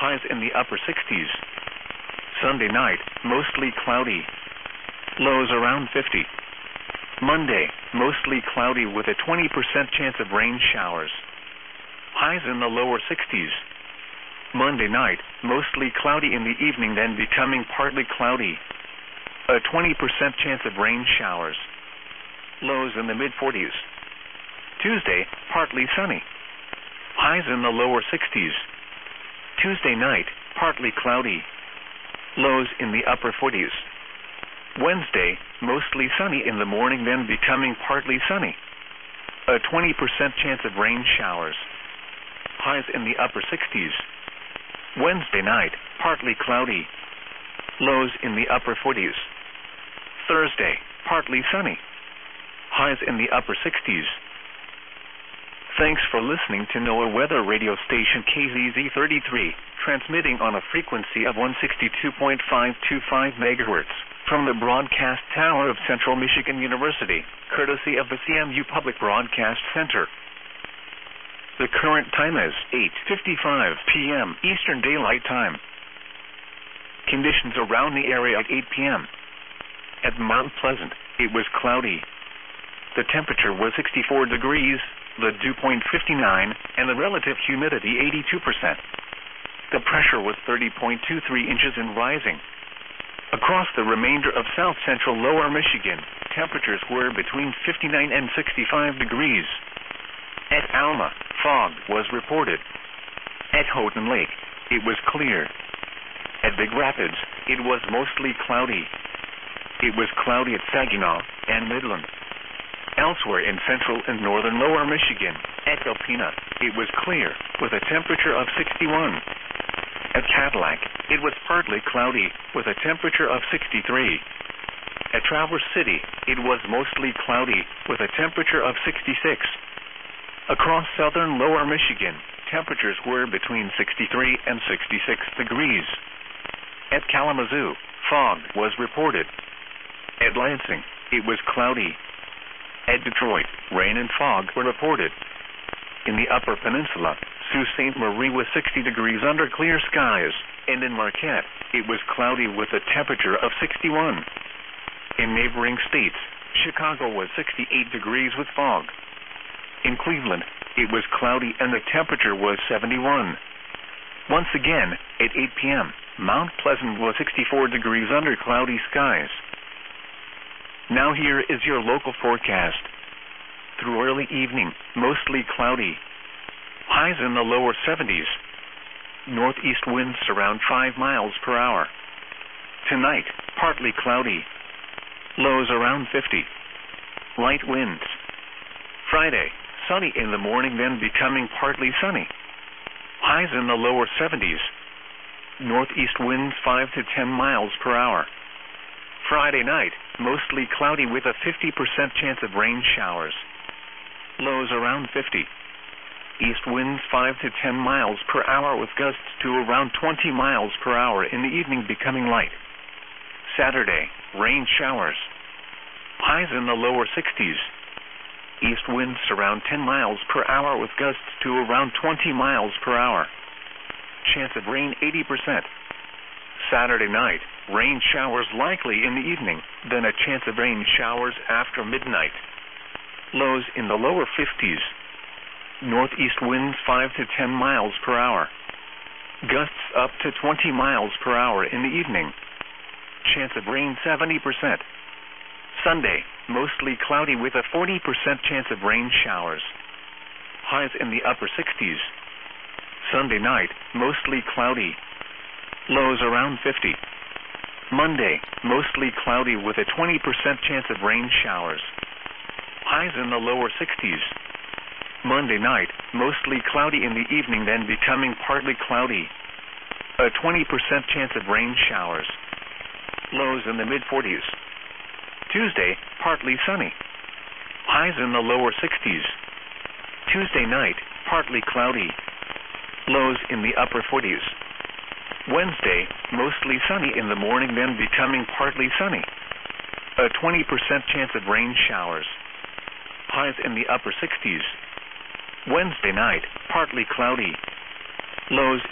highs in the upper 60s. Sunday night, mostly cloudy, lows around 50. Monday, mostly cloudy with a 20% chance of rain showers, highs in the lower 60s. Monday night, mostly cloudy in the evening, then becoming partly cloudy, a 20% chance of rain showers, lows in the mid-40s. Tuesday, partly sunny, highs in the lower 60s. Tuesday night, partly cloudy, lows in the upper 40s. Wednesday, mostly sunny in the morning, then becoming partly sunny, a 20% chance of rain showers, highs in the upper 60s. Wednesday night, partly cloudy, lows in the upper 40s. Thursday, partly sunny, highs in the upper 60s. Thanks for listening to NOAA Weather Radio Station KZZ33, transmitting on a frequency of 162.525 MHz from the broadcast tower of Central Michigan University, courtesy of the CMU Public Broadcast Center. The current time is 8:55 p.m. Eastern Daylight Time. Conditions around the area at 8 p.m. At Mount Pleasant, it was cloudy. The temperature was 64 degrees, the dew point 59, and the relative humidity 82%. The pressure was 30.23 inches and rising. Across the remainder of south-central lower Michigan, temperatures were between 59 and 65 degrees. At Alma, fog was reported. At Houghton Lake, it was clear. At Big Rapids, it was mostly cloudy. It was cloudy at Saginaw and Midland. Elsewhere in central and northern lower Michigan, at Alpena, it was clear, with a temperature of 61. At Cadillac, it was partly cloudy, with a temperature of 63. At Traverse City, it was mostly cloudy, with a temperature of 66. Across southern lower Michigan, temperatures were between 63 and 66 degrees. At Kalamazoo, fog was reported. At Lansing, it was cloudy. At Detroit, rain and fog were reported. In the Upper Peninsula, Sault Ste. Marie was 60 degrees under clear skies, and in Marquette, it was cloudy with a temperature of 61. In neighboring states, Chicago was 68 degrees with fog. In Cleveland, it was cloudy and the temperature was 71. Once again, at 8 p.m., Mount Pleasant was 64 degrees under cloudy skies. Now here is your local forecast. Through early evening, mostly cloudy. Highs in the lower 70s. Northeast winds around 5 miles per hour. Tonight, partly cloudy. Lows around 50. Light winds. Friday, sunny in the morning, then becoming partly sunny. Highs in the lower 70s. Northeast winds 5 to 10 miles per hour. Friday night, mostly cloudy with a 50% chance of rain showers. Lows around 50. East winds 5 to 10 miles per hour with gusts to around 20 miles per hour in the evening, becoming light. Saturday, rain showers. Highs in the lower 60s. East winds around 10 miles per hour with gusts to around 20 miles per hour. Chance of rain 80%. Saturday night, rain showers likely in the evening, then a chance of rain showers after midnight. Lows in the lower 50s. Northeast winds 5 to 10 miles per hour. Gusts up to 20 miles per hour in the evening. Chance of rain 70%. Sunday, mostly cloudy with a 40% chance of rain showers. Highs in the upper 60s. Sunday night, mostly cloudy. Lows around 50. Monday, mostly cloudy with a 20% chance of rain showers. Highs in the lower 60s. Monday night, mostly cloudy in the evening, then becoming partly cloudy. A 20% chance of rain showers. Lows in the mid-40s. Tuesday, partly sunny. Highs in the lower 60s. Tuesday night, partly cloudy. Lows in the upper 40s. Wednesday, mostly sunny in the morning, then becoming partly sunny. A 20% chance of rain showers. Highs in the upper 60s. Wednesday night, partly cloudy. Lows